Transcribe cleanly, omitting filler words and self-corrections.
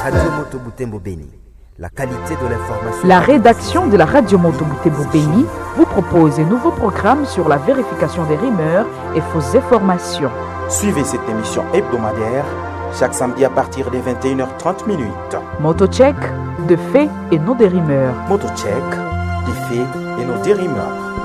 Radio Moto Butembo Béni, la qualité de l'information. La rédaction de la Radio Moto Butembo Béni vous propose un nouveau programme sur la vérification des rumeurs et fausses informations. Suivez cette émission hebdomadaire chaque samedi à partir des 21h30 minutes. Motocheck, de faits et non des rumeurs. Motocheck, des faits et non des rumeurs.